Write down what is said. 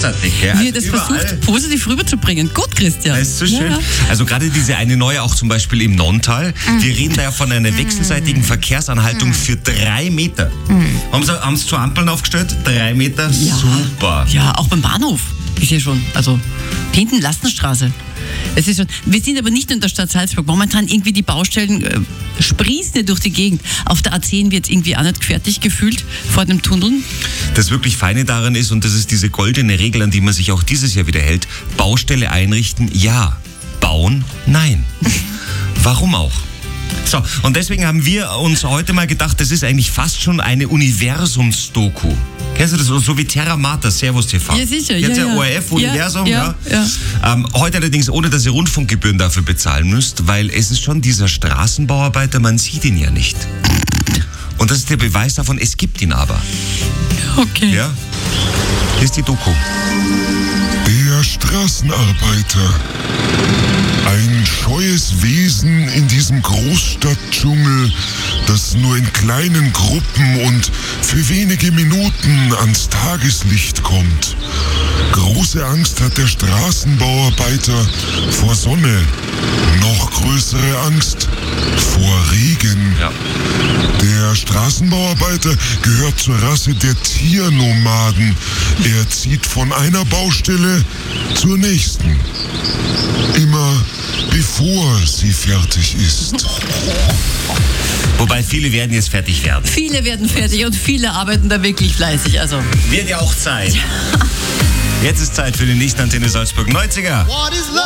großartig. Gell? Wie er das versucht, positiv rüberzubringen. Gut, Christian. Das ist so schön. Ja. Also gerade diese eine neue, auch zum Beispiel im Nonntal. Wir reden da ja von einer wechselseitigen Verkehrsanhaltung für 3 Meter. Haben Sie zu Ampeln aufgestellt? 3 Meter? Ja. Super. Ja, auch beim Bahnhof ist ja schon. Also hinten Lastenstraße. Es ist schon, wir sind aber nicht in der Stadt Salzburg. Momentan irgendwie die Baustellen sprießen ja durch die Gegend. Auf der A10 wird irgendwie auch nicht fertig gefühlt vor dem Tunnel. Das wirklich Feine daran ist, und das ist diese goldene Regel, an die man sich auch dieses Jahr wieder hält: Baustelle einrichten, ja. Bauen, nein. Warum auch? So, und deswegen haben wir uns heute mal gedacht, das ist eigentlich fast schon eine Universums-Doku. Kennst du das? So wie Terra Mater, Servus TV. Ja, sicher. Kennst ja, ORF, Universum, ja. Heute allerdings ohne, dass ihr Rundfunkgebühren dafür bezahlen müsst, weil es ist schon dieser Straßenbauarbeiter, man sieht ihn ja nicht. Und das ist der Beweis davon, es gibt ihn aber. Okay. Ja? Hier ist die Doku. Der Straßenarbeiter. Ein scheues Wesen in diesem Großstadtdschungel, das nur in kleinen Gruppen und für wenige Minuten ans Tageslicht kommt. Große Angst hat der Straßenbauarbeiter vor Sonne. Noch größere Angst vor Regen. Ja. Der Straßenbauarbeiter gehört zur Rasse der Tiernomaden. Er zieht von einer Baustelle zur nächsten. Immer bevor sie fertig ist. Wobei viele werden jetzt fertig werden. Viele werden fertig und viele arbeiten da wirklich fleißig. Also. Wird ja auch Zeit. Jetzt ist Zeit für die Nicht-Antenne Salzburg 90er. What is love?